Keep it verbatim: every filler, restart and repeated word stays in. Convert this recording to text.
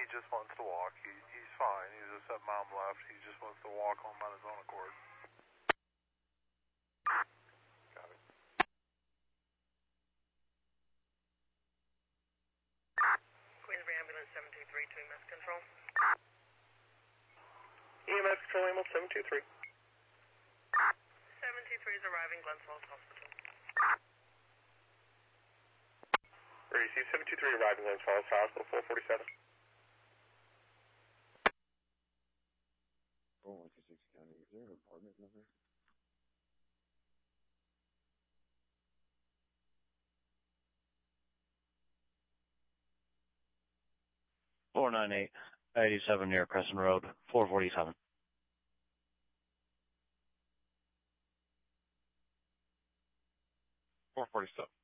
just wants to walk. He, he's fine. He's just at mom left. He just wants to walk home on his own accord. Got it. Queensbury Ambulance seven two three to E M S Control. E M S Control Ambulance seven two three. seven two three is arriving Glens Falls Hospital. Receive seven two three arriving Glens Falls Hospital, four forty-seven. four one two six County, is there an apartment number? four nine eight, eighty-seven near Crescent Road, four forty-seven. four forty-seven.